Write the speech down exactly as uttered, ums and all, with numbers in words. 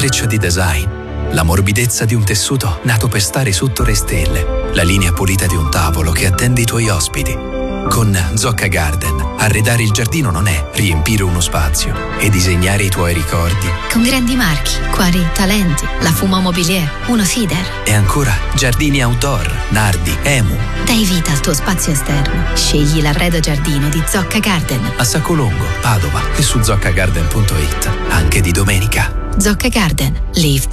l'intreccio di design, la morbidezza di un tessuto nato per stare sotto le stelle, la linea pulita di un tavolo che attende i tuoi ospiti. Con Zocca Garden, arredare il giardino non è riempire uno spazio, è disegnare i tuoi ricordi. Con grandi marchi, quali Talenti, La Fuma Mobilier, Uno Sider. E ancora giardini outdoor, Nardi, Emu. Dai vita al tuo spazio esterno. Scegli l'arredo giardino di Zocca Garden. A Saccolongo, Padova e su zocca garden punto it, anche di domenica. Zocca Garden. Live